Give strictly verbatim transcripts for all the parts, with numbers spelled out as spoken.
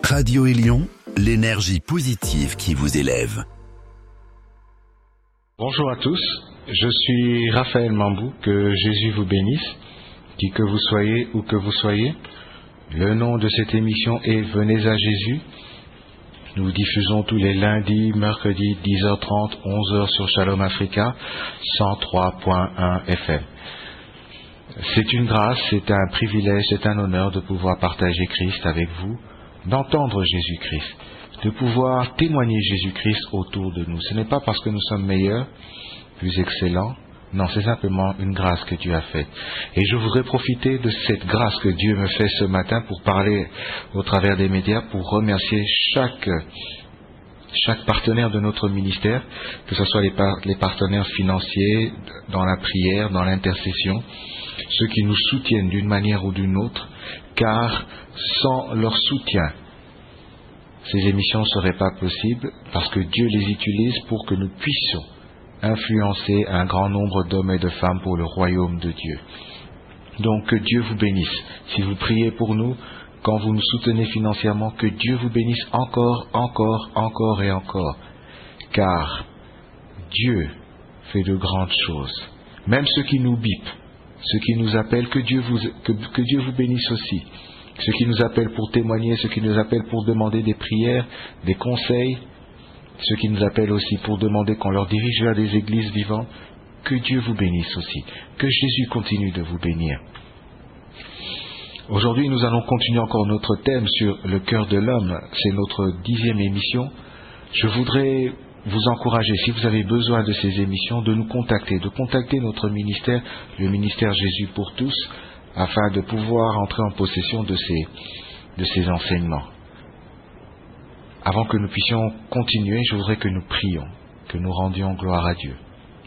Radio Élion, l'énergie positive qui vous élève. Bonjour à tous, je suis Raphaël Mambou, que Jésus vous bénisse, qui que vous soyez ou que vous soyez. Le nom de cette émission est Venez à Jésus. Nous diffusons tous les lundis, mercredis, dix heures trente, onze heures sur Shalom Africa, cent trois point un F M. C'est une grâce, c'est un privilège, c'est un honneur de pouvoir partager Christ avec vous, d'entendre Jésus-Christ, de pouvoir témoigner Jésus-Christ autour de nous. Ce n'est pas parce que nous sommes meilleurs, plus excellents, non, c'est simplement une grâce que Dieu a faite. Et je voudrais profiter de cette grâce que Dieu me fait ce matin pour parler au travers des médias, pour remercier chaque, chaque partenaire de notre ministère, que ce soit les, par, les partenaires financiers, dans la prière, dans l'intercession, ceux qui nous soutiennent d'une manière ou d'une autre, car sans leur soutien, ces émissions ne seraient pas possibles, parce que Dieu les utilise pour que nous puissions influencer un grand nombre d'hommes et de femmes pour le royaume de Dieu. Donc que Dieu vous bénisse. Si vous priez pour nous, quand vous nous soutenez financièrement, que Dieu vous bénisse encore, encore, encore et encore. Car Dieu fait de grandes choses. Même ceux qui nous bipent, ceux qui nous appellent, que Dieu vous, que, que Dieu vous bénisse aussi. Ceux qui nous appellent pour témoigner, ceux qui nous appellent pour demander des prières, des conseils, ceux qui nous appellent aussi pour demander qu'on leur dirige vers des églises vivantes, que Dieu vous bénisse aussi, que Jésus continue de vous bénir. Aujourd'hui, nous allons continuer encore notre thème sur le cœur de l'homme, c'est notre dixième émission. Je voudrais vous encourager, si vous avez besoin de ces émissions, de nous contacter, de contacter notre ministère, le ministère Jésus pour tous, afin de pouvoir entrer en possession de ces, de ces enseignements. Avant que nous puissions continuer, je voudrais que nous prions, que nous rendions gloire à Dieu.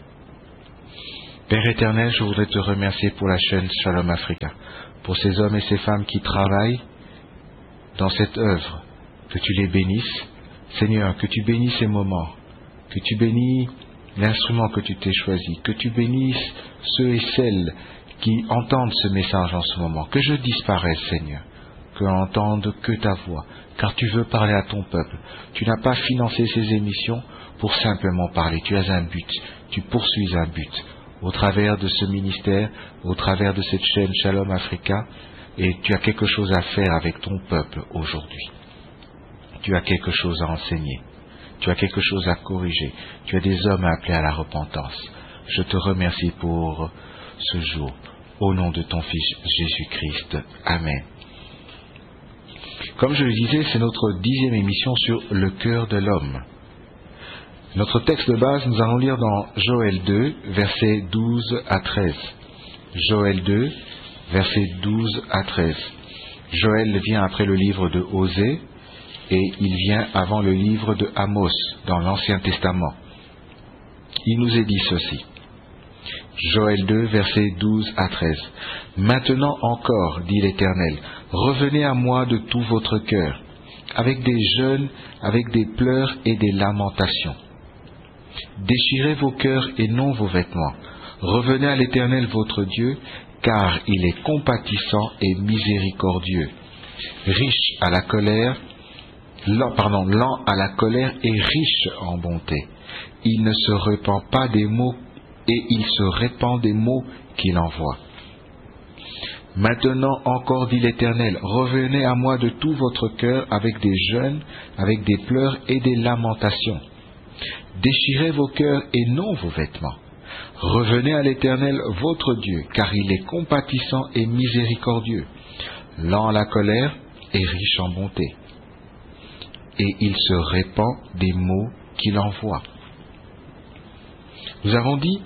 Père éternel, je voudrais te remercier pour la chaîne Shalom Africa, pour ces hommes et ces femmes qui travaillent dans cette œuvre, que tu les bénisses. Seigneur, que tu bénisses ces moments, que tu bénis l'instrument que tu t'es choisi, que tu bénisses ceux et celles qui entendent ce message en ce moment, que je disparaisse, Seigneur, que entende que ta voix, car tu veux parler à ton peuple. Tu n'as pas financé ces émissions pour simplement parler, tu as un but, tu poursuis un but, au travers de ce ministère, au travers de cette chaîne Shalom Africa, et tu as quelque chose à faire avec ton peuple aujourd'hui. Tu as quelque chose à enseigner, tu as quelque chose à corriger, tu as des hommes à appeler à la repentance. Je te remercie pour ce jour, au nom de ton Fils Jésus-Christ. Amen. Comme je le disais, c'est notre dixième émission sur le cœur de l'homme. Notre texte de base, nous allons lire dans Joël deux, versets douze à treize. Joël deux, versets douze à treize. Joël vient après le livre de Osée et il vient avant le livre de Amos dans l'Ancien Testament. Il nous est dit ceci. Joël deux, versets douze à treize. Maintenant encore, dit l'Éternel, revenez à moi de tout votre cœur, avec des jeûnes, avec des pleurs et des lamentations. Déchirez vos cœurs et non vos vêtements. Revenez à l'Éternel votre Dieu, car il est compatissant et miséricordieux, riche à la colère, lent, pardon, lent à la colère et riche en bonté. Il ne se repent pas des maux et il se répand des mots qu'il envoie. Maintenant encore, dit l'Éternel, revenez à moi de tout votre cœur avec des jeûnes, avec des pleurs et des lamentations. Déchirez vos cœurs et non vos vêtements. Revenez à l'Éternel votre Dieu, car il est compatissant et miséricordieux, lent à la colère et riche en bonté. Et il se répand des mots qu'il envoie. Nous avons dit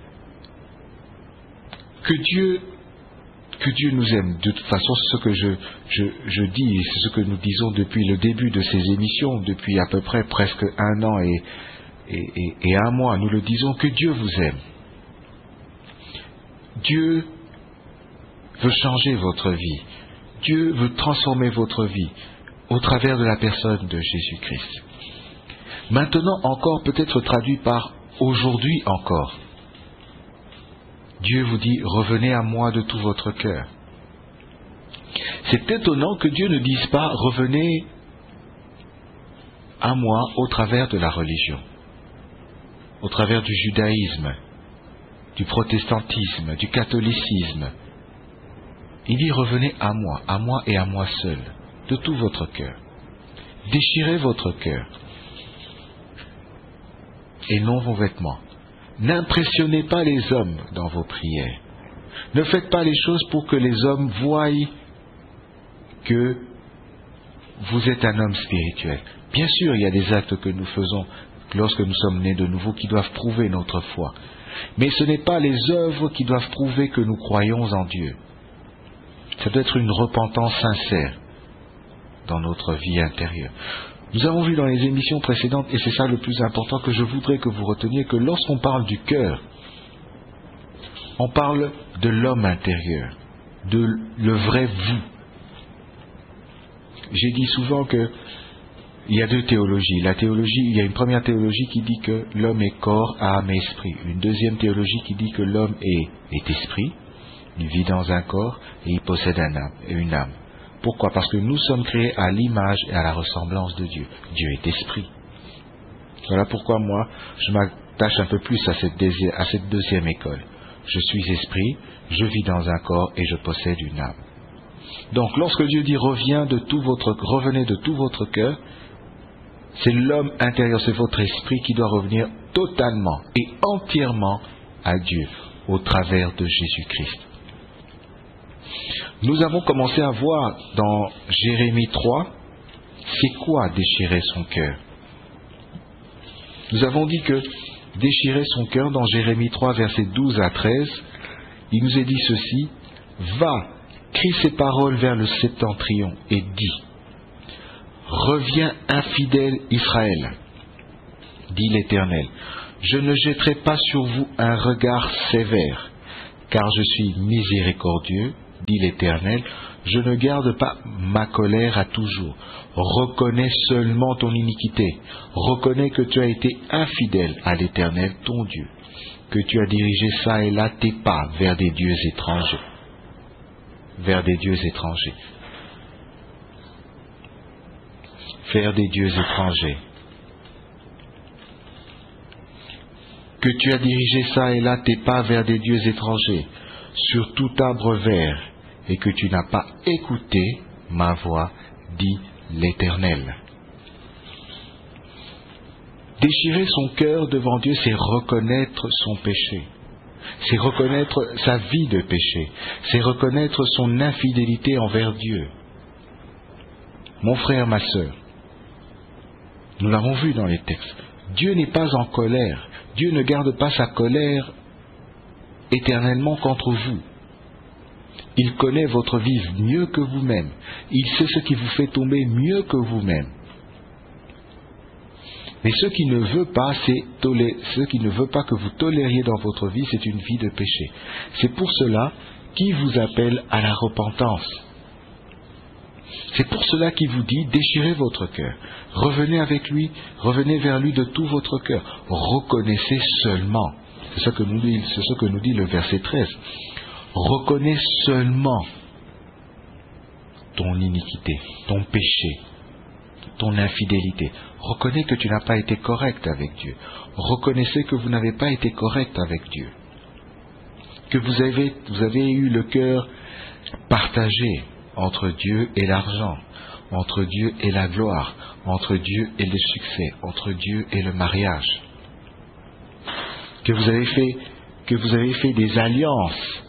que Dieu, que Dieu nous aime. De toute façon, c'est ce que je, je, je dis, et c'est ce que nous disons depuis le début de ces émissions, depuis à peu près presque un an et, et, et, et un mois. Nous le disons, que Dieu vous aime. Dieu veut changer votre vie. Dieu veut transformer votre vie au travers de la personne de Jésus-Christ. Maintenant encore, peut-être traduit par aujourd'hui encore. Dieu vous dit, revenez à moi de tout votre cœur. C'est étonnant que Dieu ne dise pas, revenez à moi au travers de la religion, au travers du judaïsme, du protestantisme, du catholicisme. Il dit revenez à moi, à moi et à moi seul, de tout votre cœur. Déchirez votre cœur et non vos vêtements. N'impressionnez pas les hommes dans vos prières. Ne faites pas les choses pour que les hommes voient que vous êtes un homme spirituel. Bien sûr, il y a des actes que nous faisons lorsque nous sommes nés de nouveau qui doivent prouver notre foi. Mais ce n'est pas les œuvres qui doivent prouver que nous croyons en Dieu. Ça doit être une repentance sincère dans notre vie intérieure. Nous avons vu dans les émissions précédentes, et c'est ça le plus important que je voudrais que vous reteniez, que lorsqu'on parle du cœur, on parle de l'homme intérieur, de le vrai vous. J'ai dit souvent que il y a deux théologies. La théologie, il y a une première théologie qui dit que l'homme est corps, âme et esprit. Une deuxième théologie qui dit que l'homme est, est esprit, il vit dans un corps et il possède un âme, une âme. Pourquoi? Parce que nous sommes créés à l'image et à la ressemblance de Dieu. Dieu est esprit. Voilà pourquoi moi, je m'attache un peu plus à cette, deuxième, à cette deuxième école. Je suis esprit, je vis dans un corps et je possède une âme. Donc, lorsque Dieu dit reviens de tout votre, revenez de tout votre cœur, c'est l'homme intérieur, c'est votre esprit qui doit revenir totalement et entièrement à Dieu au travers de Jésus-Christ. Nous avons commencé à voir dans Jérémie trois, c'est quoi déchirer son cœur? Nous avons dit que déchirer son cœur dans Jérémie trois, versets douze à treize, il nous est dit ceci, va, crie ces paroles vers le septentrion et dis, reviens infidèle Israël, dit l'Éternel, je ne jetterai pas sur vous un regard sévère, car je suis miséricordieux, dit l'Éternel, je ne garde pas ma colère à toujours. Reconnais seulement ton iniquité. Reconnais que tu as été infidèle à l'Éternel, ton Dieu, que tu as dirigé ça et là tes pas vers des dieux étrangers. Vers des dieux étrangers. Vers des dieux étrangers. Que tu as dirigé ça et là tes pas vers des dieux étrangers, sur tout arbre vert, et que tu n'as pas écouté ma voix, dit l'Éternel. Déchirer son cœur devant Dieu, c'est reconnaître son péché. C'est reconnaître sa vie de péché. C'est reconnaître son infidélité envers Dieu. Mon frère, ma sœur, nous l'avons vu dans les textes. Dieu n'est pas en colère. Dieu ne garde pas sa colère éternellement contre vous. Il connaît votre vie mieux que vous-même. Il sait ce qui vous fait tomber mieux que vous-même. Mais ce qui ne veut pas, c'est tolé... ce qui ne veut pas que vous tolériez dans votre vie, c'est une vie de péché. C'est pour cela qu'il vous appelle à la repentance. C'est pour cela qu'il vous dit, déchirez votre cœur. Revenez avec lui, revenez vers lui de tout votre cœur. Reconnaissez seulement. C'est ce que nous dit, c'est ce que nous dit le verset treize. Reconnais seulement ton iniquité, ton péché, ton infidélité. Reconnais que tu n'as pas été correct avec Dieu. Reconnaissez que vous n'avez pas été correct avec Dieu. Que vous avez, vous avez eu le cœur partagé entre Dieu et l'argent, entre Dieu et la gloire, entre Dieu et le succès, entre Dieu et le mariage. Que vous avez fait, que vous avez fait des alliances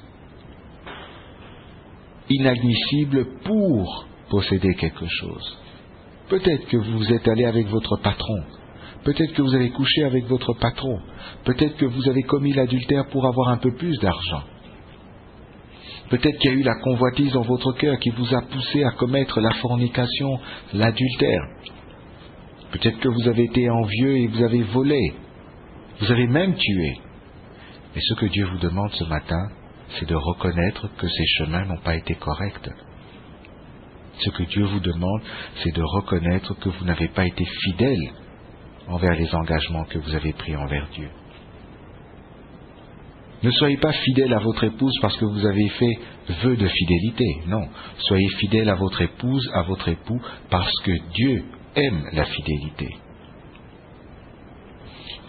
inadmissibles pour posséder quelque chose. Peut-être que vous êtes allé avec votre patron. Peut-être que vous avez couché avec votre patron. Peut-être que vous avez commis l'adultère pour avoir un peu plus d'argent. Peut-être qu'il y a eu la convoitise dans votre cœur qui vous a poussé à commettre la fornication, l'adultère. Peut-être que vous avez été envieux et vous avez volé. Vous avez même tué. Mais ce que Dieu vous demande ce matin, c'est de reconnaître que ces chemins n'ont pas été corrects. Ce que Dieu vous demande, c'est de reconnaître que vous n'avez pas été fidèle envers les engagements que vous avez pris envers Dieu. Ne soyez pas fidèle à votre épouse parce que vous avez fait vœu de fidélité. Non, soyez fidèle à votre épouse, à votre époux, parce que Dieu aime la fidélité.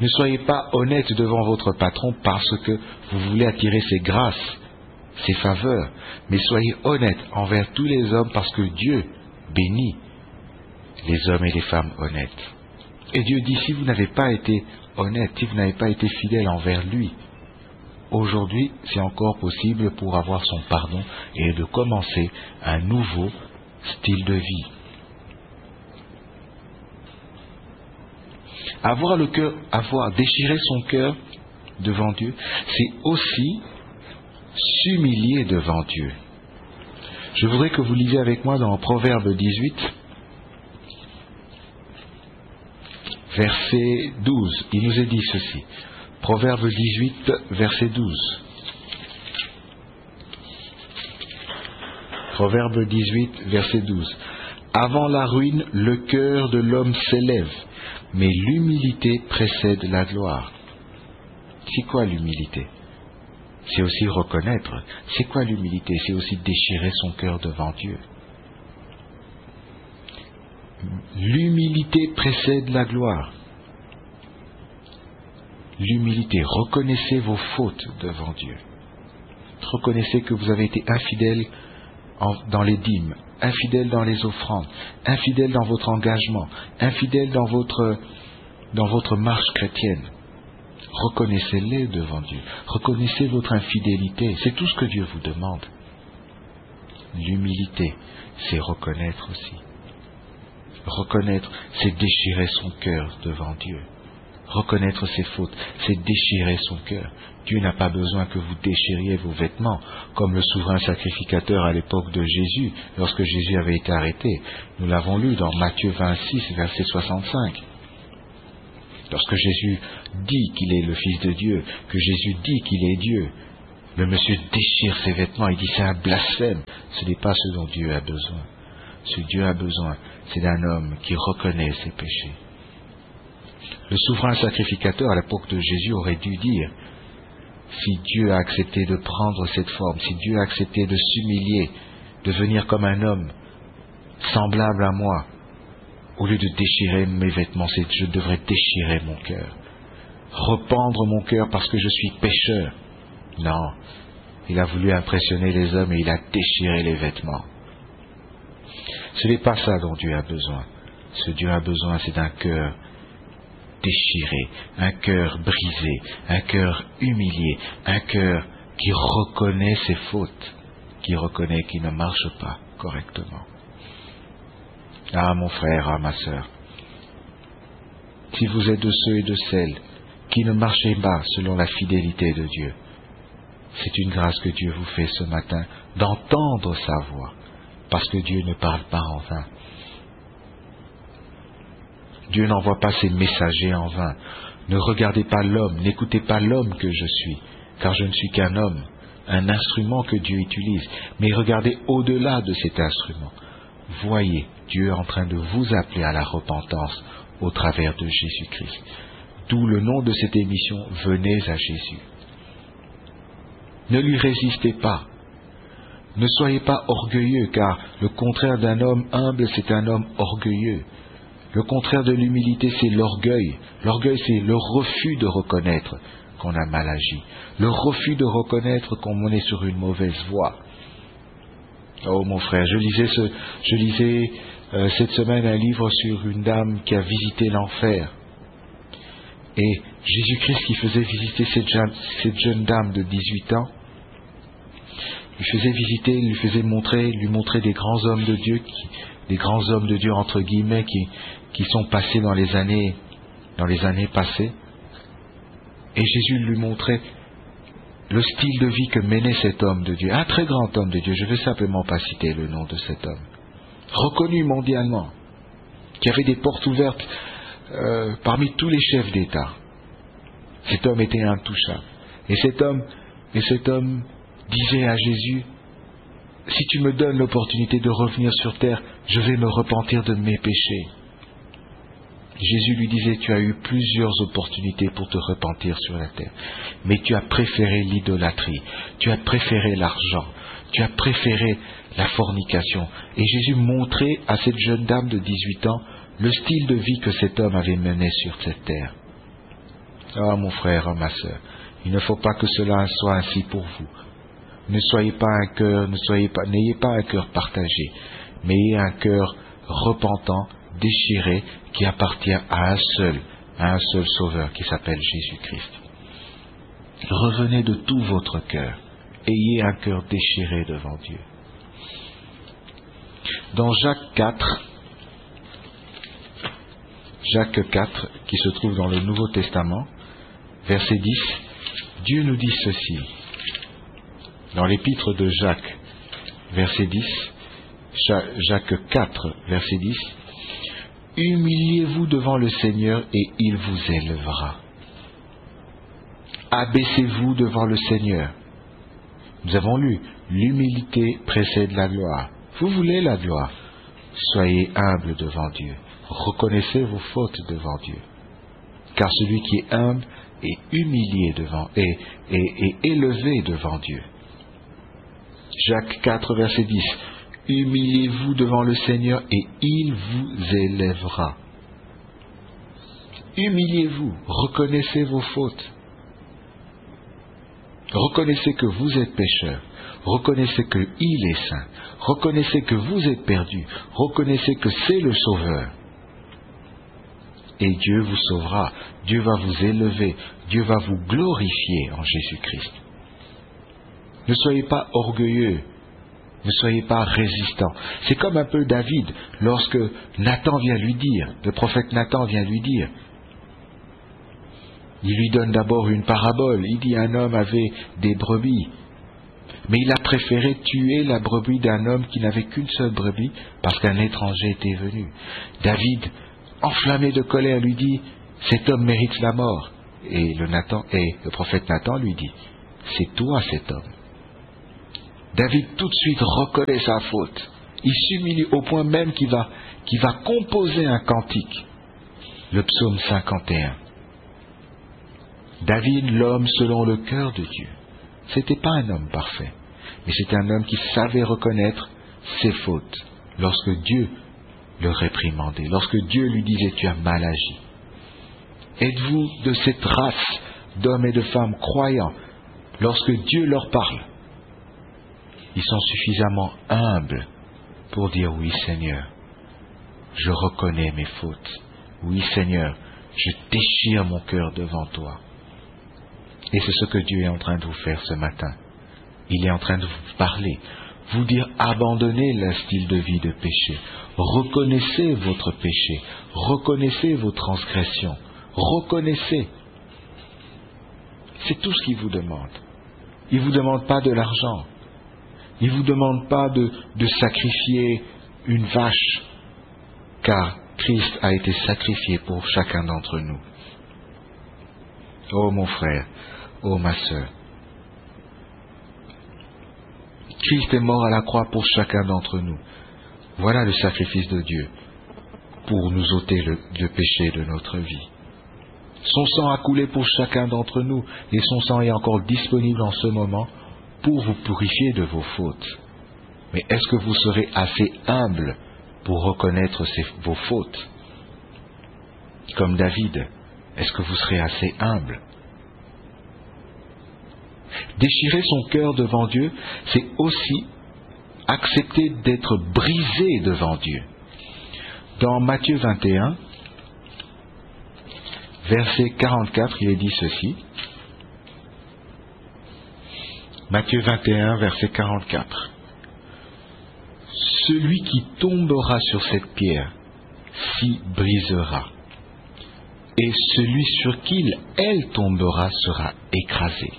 Ne soyez pas honnête devant votre patron parce que vous voulez attirer ses grâces, ses faveurs, mais soyez honnête envers tous les hommes parce que Dieu bénit les hommes et les femmes honnêtes. Et Dieu dit, si vous n'avez pas été honnête, si vous n'avez pas été fidèle envers lui, aujourd'hui, c'est encore possible pour avoir son pardon et de commencer un nouveau style de vie. Avoir le cœur, avoir déchiré son cœur devant Dieu, c'est aussi s'humilier devant Dieu. Je voudrais que vous lisiez avec moi dans Proverbe dix-huit, verset douze. Il nous est dit ceci. Proverbe dix-huit, verset douze. Proverbe dix-huit, verset douze. Avant la ruine, le cœur de l'homme s'élève, mais l'humilité précède la gloire. C'est quoi l'humilité? C'est aussi reconnaître. C'est quoi l'humilité? C'est aussi déchirer son cœur devant Dieu. L'humilité précède la gloire. L'humilité, reconnaissez vos fautes devant Dieu. Reconnaissez que vous avez été infidèle en, dans les dîmes, infidèle dans les offrandes, infidèle dans votre engagement, infidèle dans votre, dans votre marche chrétienne. Reconnaissez-les devant Dieu. Reconnaissez votre infidélité. C'est tout ce que Dieu vous demande. L'humilité, c'est reconnaître aussi. Reconnaître, c'est déchirer son cœur devant Dieu. Reconnaître ses fautes, c'est déchirer son cœur. Dieu n'a pas besoin que vous déchiriez vos vêtements, comme le souverain sacrificateur à l'époque de Jésus, lorsque Jésus avait été arrêté. Nous l'avons lu dans Matthieu vingt-six, verset soixante-cinq. Lorsque Jésus dit qu'il est le Fils de Dieu, que Jésus dit qu'il est Dieu, le monsieur déchire ses vêtements, il dit c'est un blasphème. Ce n'est pas ce dont Dieu a besoin. Ce que Dieu a besoin, c'est d'un homme qui reconnaît ses péchés. Le souverain sacrificateur à l'époque de Jésus aurait dû dire, si Dieu a accepté de prendre cette forme, si Dieu a accepté de s'humilier, de venir comme un homme semblable à moi, au lieu de déchirer mes vêtements, c'est je devrais déchirer mon cœur, rependre mon cœur parce que je suis pécheur. Non, il a voulu impressionner les hommes et il a déchiré les vêtements. Ce n'est pas ça dont Dieu a besoin. Ce que Dieu a besoin, c'est d'un cœur déchiré, un cœur brisé, un cœur humilié, un cœur qui reconnaît ses fautes, qui reconnaît qu'il ne marche pas correctement. Ah mon frère, ah ma sœur, si vous êtes de ceux et de celles qui ne marchez pas selon la fidélité de Dieu, c'est une grâce que Dieu vous fait ce matin d'entendre sa voix, parce que Dieu ne parle pas en vain. Dieu n'envoie pas ses messagers en vain. Ne regardez pas l'homme, n'écoutez pas l'homme que je suis, car je ne suis qu'un homme, un instrument que Dieu utilise. Mais regardez au-delà de cet instrument. Voyez Dieu en train de vous appeler à la repentance au travers de Jésus-Christ. D'où le nom de cette émission, venez à Jésus. Ne lui résistez pas. Ne soyez pas orgueilleux, car le contraire d'un homme humble, c'est un homme orgueilleux. Le contraire de l'humilité, c'est l'orgueil. L'orgueil, c'est le refus de reconnaître qu'on a mal agi. Le refus de reconnaître qu'on est sur une mauvaise voie. Oh mon frère, je lisais, ce, je lisais euh, cette semaine un livre sur une dame qui a visité l'enfer. Et Jésus-Christ qui faisait visiter cette jeune, cette jeune dame de dix-huit ans, lui faisait visiter, lui faisait montrer, lui montrer des grands hommes de Dieu, qui, des grands hommes de Dieu entre guillemets, qui, qui sont passés dans les années, dans les années passées. Et Jésus lui montrait le style de vie que menait cet homme de Dieu, un très grand homme de Dieu, je ne vais simplement pas citer le nom de cet homme, reconnu mondialement, qui avait des portes ouvertes euh, parmi tous les chefs d'État. Cet homme était intouchable. Et cet homme, et cet homme disait à Jésus, si tu me donnes l'opportunité de revenir sur terre, je vais me repentir de mes péchés. Jésus lui disait, tu as eu plusieurs opportunités pour te repentir sur la terre, mais tu as préféré l'idolâtrie, tu as préféré l'argent, tu as préféré la fornication. Et Jésus montrait à cette jeune dame de dix-huit ans le style de vie que cet homme avait mené sur cette terre. Oh mon frère, oh ma sœur, il ne faut pas que cela soit ainsi pour vous. Ne soyez pas un cœur, ne soyez pas, n'ayez pas un cœur partagé, mais ayez un cœur repentant, déchiré, qui appartient à un seul, à un seul Sauveur qui s'appelle Jésus-Christ. Revenez de tout votre cœur, ayez un cœur déchiré devant Dieu. Dans Jacques quatre, Jacques quatre, qui se trouve dans le Nouveau Testament, verset dix, Dieu nous dit ceci. Dans l'épître de Jacques, verset dix, Jacques quatre, verset dix, humiliez-vous devant le Seigneur et il vous élèvera. Abaissez-vous devant le Seigneur. Nous avons lu, l'humilité précède la gloire. Vous voulez la gloire? Soyez humble devant Dieu. Reconnaissez vos fautes devant Dieu. Car celui qui est humble est humilié devant, et, et, et élevé devant Dieu. Jacques quatre, verset dix. Humiliez-vous devant le Seigneur et il vous élèvera. Humiliez-vous, reconnaissez vos fautes. Reconnaissez que vous êtes pécheur. Reconnaissez qu'il est saint. Reconnaissez que vous êtes perdu. Reconnaissez que c'est le Sauveur. Et Dieu vous sauvera. Dieu va vous élever. Dieu va vous glorifier en Jésus-Christ. Ne soyez pas orgueilleux. Ne soyez pas résistant. C'est comme un peu David, lorsque Nathan vient lui dire, le prophète Nathan vient lui dire, il lui donne d'abord une parabole. Il dit un homme avait des brebis, mais il a préféré tuer la brebis d'un homme qui n'avait qu'une seule brebis parce qu'un étranger était venu. David, enflammé de colère, lui dit cet homme mérite la mort. Et le, Nathan, et le prophète Nathan lui dit c'est toi cet homme. David tout de suite reconnaît sa faute. Il s'humilie au point même qu'il va, qu'il va composer un cantique, le psaume cinquante et un. David, l'homme selon le cœur de Dieu. C'était pas un homme parfait, mais c'était un homme qui savait reconnaître ses fautes lorsque Dieu le réprimandait, lorsque Dieu lui disait tu as mal agi. Êtes-vous de cette race d'hommes et de femmes croyants? Lorsque Dieu leur parle, ils sont suffisamment humbles pour dire oui Seigneur, je reconnais mes fautes. Oui Seigneur, je déchire mon cœur devant toi. Et c'est ce que Dieu est en train de vous faire ce matin. Il est en train de vous parler, vous dire abandonnez le style de vie de péché, reconnaissez votre péché, reconnaissez vos transgressions, reconnaissez. C'est tout ce qu'il vous demande. Il ne vous demande pas de l'argent, il ne vous demande pas de, de sacrifier une vache, car Christ a été sacrifié pour chacun d'entre nous. Oh mon frère, oh ma sœur, Christ est mort à la croix pour chacun d'entre nous. Voilà le sacrifice de Dieu pour nous ôter le, le péché de notre vie. Son sang a coulé pour chacun d'entre nous et son sang est encore disponible en ce moment pour vous purifier de vos fautes. Mais est-ce que vous serez assez humble pour reconnaître ces, vos fautes? Comme David, est-ce que vous serez assez humble? Déchirer son cœur devant Dieu, c'est aussi accepter d'être brisé devant Dieu. Dans Matthieu vingt et un, verset quarante-quatre, il est dit ceci. Matthieu vingt et un, verset quarante-quatre. Celui qui tombera sur cette pierre s'y brisera, et celui sur qui elle tombera sera écrasé.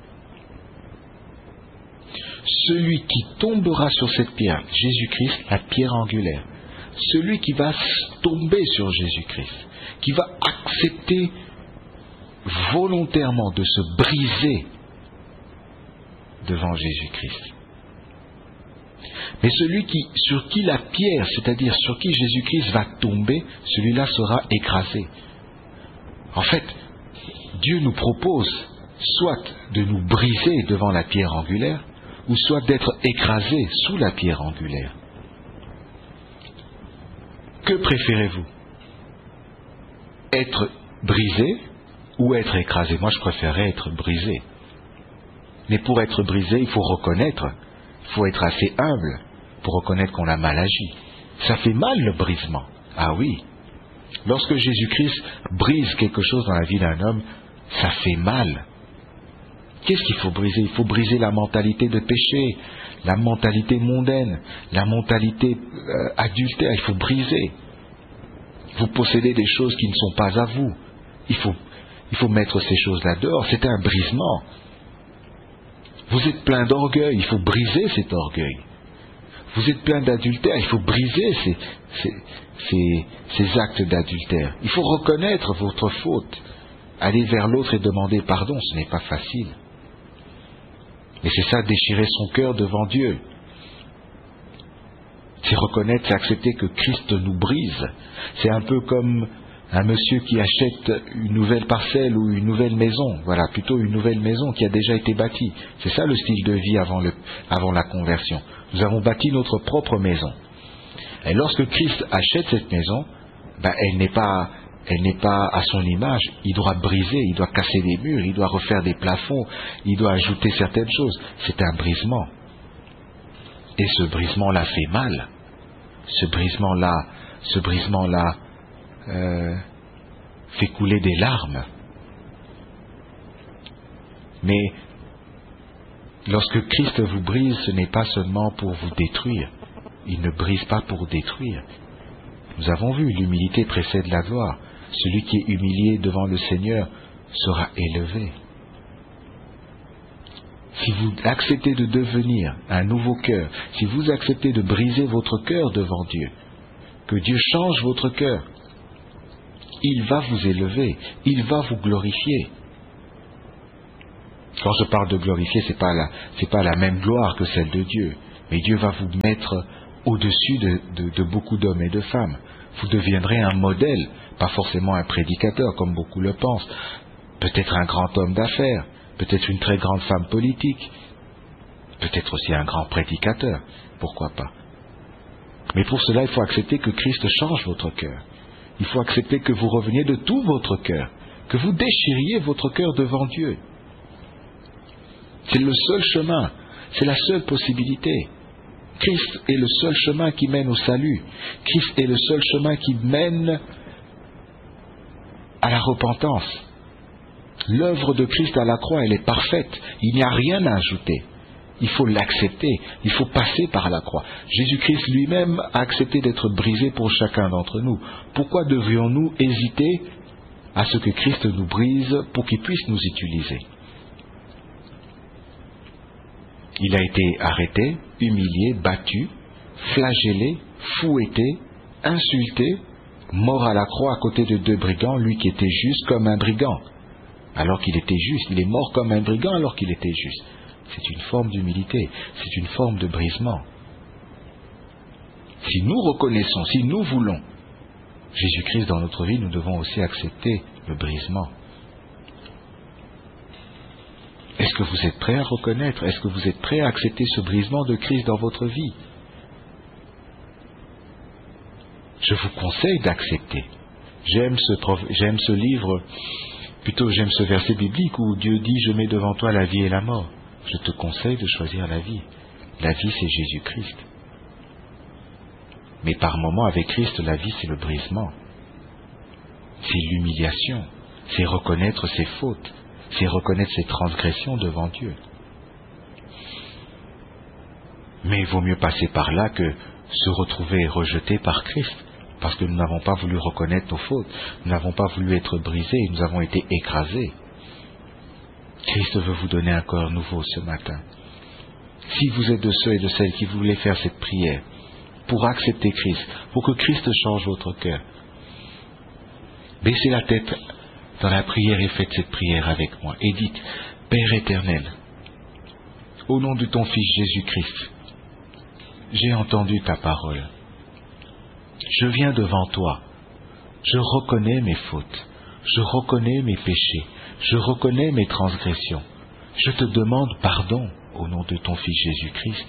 Celui qui tombera sur cette pierre, Jésus-Christ, la pierre angulaire, celui qui va tomber sur Jésus-Christ, qui va accepter volontairement de se briser devant Jésus-Christ. Mais celui qui, sur qui la pierre, c'est-à-dire sur qui Jésus-Christ va tomber, celui-là sera écrasé. En fait, Dieu nous propose soit de nous briser devant la pierre angulaire, ou soit d'être écrasé sous la pierre angulaire. Que préférez-vous? Être brisé ou être écrasé. Moi, je préférais être brisé. Mais pour être brisé, il faut reconnaître, il faut être assez humble pour reconnaître qu'on a mal agi. Ça fait mal le brisement. Ah oui. Lorsque Jésus-Christ brise quelque chose dans la vie d'un homme, ça fait mal. Qu'est-ce qu'il faut briser? Il faut briser la mentalité de péché, la mentalité mondaine, la mentalité euh, adultère. Il faut briser. Vous possédez des choses qui ne sont pas à vous. Il faut, il faut mettre ces choses-là dehors. C'est un brisement. Vous êtes plein d'orgueil. Il faut briser cet orgueil. Vous êtes plein d'adultère. Il faut briser ces, ces, ces, ces actes d'adultère. Il faut reconnaître votre faute. Aller vers l'autre et demander pardon, ce n'est pas facile. Mais c'est ça, déchirer son cœur devant Dieu. C'est reconnaître, c'est accepter que Christ nous brise. C'est un peu comme un monsieur qui achète une nouvelle parcelle ou une nouvelle maison. Voilà, plutôt une nouvelle maison qui a déjà été bâtie. C'est ça le style de vie avant, le, avant la conversion. Nous avons bâti notre propre maison. Et lorsque Christ achète cette maison, ben, elle n'est pas... Elle n'est pas à son image, il doit briser, il doit casser des murs, il doit refaire des plafonds, il doit ajouter certaines choses. C'est un brisement. Et ce brisement-là fait mal. Ce brisement-là, ce brisement-là euh, fait couler des larmes. Mais lorsque Christ vous brise, ce n'est pas seulement pour vous détruire. Il ne brise pas pour détruire. Nous avons vu, l'humilité précède la gloire. Celui qui est humilié devant le Seigneur sera élevé. Si vous acceptez de devenir un nouveau cœur, si vous acceptez de briser votre cœur devant Dieu, que Dieu change votre cœur, il va vous élever, il va vous glorifier. Quand je parle de glorifier, ce n'est pas la, c'est pas la même gloire que celle de Dieu, mais Dieu va vous mettre au-dessus de, de, de beaucoup d'hommes et de femmes. Vous deviendrez un modèle, pas forcément un prédicateur comme beaucoup le pensent, peut-être un grand homme d'affaires, peut-être une très grande femme politique, peut-être aussi un grand prédicateur, pourquoi pas. Mais pour cela, il faut accepter que Christ change votre cœur. Il faut accepter que vous reveniez de tout votre cœur, que vous déchiriez votre cœur devant Dieu. C'est le seul chemin, c'est la seule possibilité. Christ est le seul chemin qui mène au salut. Christ est le seul chemin qui mène à la repentance. L'œuvre de Christ à la croix, elle est parfaite. Il n'y a rien à ajouter. Il faut l'accepter. Il faut passer par la croix. Jésus-Christ lui-même a accepté d'être brisé pour chacun d'entre nous. Pourquoi devrions-nous hésiter à ce que Christ nous brise pour qu'il puisse nous utiliser? Il a été arrêté, humilié, battu, flagellé, fouetté, insulté, mort à la croix à côté de deux brigands, lui qui était juste comme un brigand, alors qu'il était juste. Il est mort comme un brigand alors qu'il était juste. C'est une forme d'humilité, c'est une forme de brisement. Si nous reconnaissons, si nous voulons Jésus-Christ dans notre vie, nous devons aussi accepter le brisement. Est-ce que vous êtes prêt à reconnaître? Est-ce que vous êtes prêt à accepter ce brisement de Christ dans votre vie? Je vous conseille d'accepter. J'aime ce, j'aime ce livre, plutôt j'aime ce verset biblique où Dieu dit « Je mets devant toi la vie et la mort ». Je te conseille de choisir la vie. La vie, c'est Jésus-Christ. Mais par moments, avec Christ, la vie, c'est le brisement. C'est l'humiliation. C'est reconnaître ses fautes. C'est reconnaître ses transgressions devant Dieu. Mais il vaut mieux passer par là que se retrouver rejeté par Christ, parce que nous n'avons pas voulu reconnaître nos fautes, nous n'avons pas voulu être brisés, nous avons été écrasés. Christ veut vous donner un corps nouveau ce matin. Si vous êtes de ceux et de celles qui voulaient faire cette prière, pour accepter Christ, pour que Christ change votre cœur, baissez la tête dans la prière et faites cette prière avec moi. Et dites, Père éternel, au nom de ton Fils Jésus-Christ, j'ai entendu ta parole. Je viens devant toi. Je reconnais mes fautes. Je reconnais mes péchés. Je reconnais mes transgressions. Je te demande pardon au nom de ton Fils Jésus-Christ.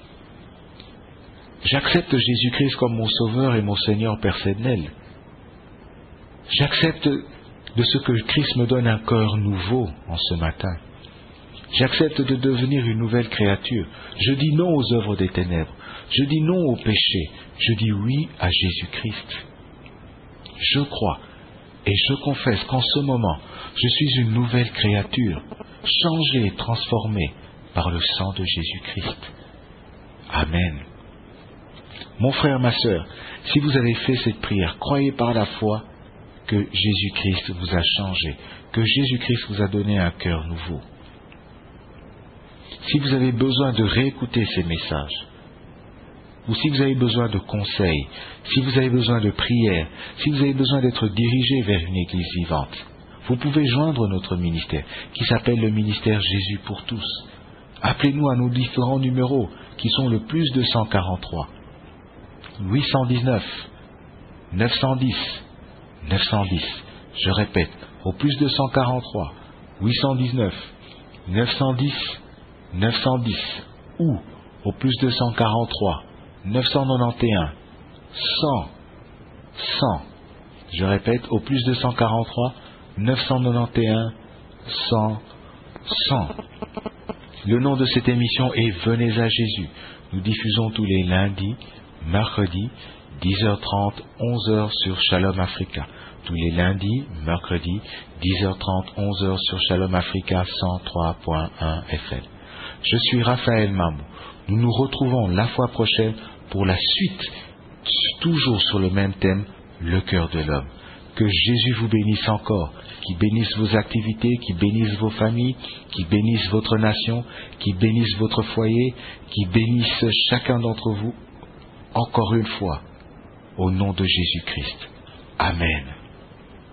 J'accepte Jésus-Christ comme mon Sauveur et mon Seigneur personnel. J'accepte de ce que Christ me donne un cœur nouveau en ce matin. J'accepte de devenir une nouvelle créature. Je dis non aux œuvres des ténèbres. Je dis non au péché. Je dis oui à Jésus-Christ. Je crois et je confesse qu'en ce moment, je suis une nouvelle créature, changée et transformée par le sang de Jésus-Christ. Amen. Mon frère, ma sœur, si vous avez fait cette prière, croyez par la foi que Jésus-Christ vous a changé, que Jésus-Christ vous a donné un cœur nouveau. Si vous avez besoin de réécouter ces messages, ou si vous avez besoin de conseils, si vous avez besoin de prières, si vous avez besoin d'être dirigé vers une église vivante, vous pouvez joindre notre ministère, qui s'appelle le ministère Jésus pour tous. Appelez-nous à nos différents numéros, qui sont le plus deux cent quarante-trois, huit cent dix-neuf, neuf cent dix, neuf cent dix. Je répète, au plus deux cent quarante-trois, huit cent dix-neuf, neuf cent dix, neuf cent dix, ou au plus deux cent quarante-trois, neuf cent quatre-vingt-onze, cent, cent. Je répète, au plus deux cent quarante-trois, neuf cent quatre-vingt-onze, cent, cent. Le nom de cette émission est Venez à Jésus. Nous diffusons tous les lundis, mercredis, dix heures trente, onze heures sur Shalom Africa. Tous les lundis, mercredis, dix heures trente, onze heures sur Shalom Africa cent trois point un F M. Je suis Raphaël Mamou. Nous nous retrouvons la fois prochaine pour la suite, toujours sur le même thème, le cœur de l'homme. Que Jésus vous bénisse encore, qui bénisse vos activités, qui bénisse vos familles, qui bénisse votre nation, qui bénisse votre foyer, qui bénisse chacun d'entre vous, encore une fois, au nom de Jésus-Christ. Amen.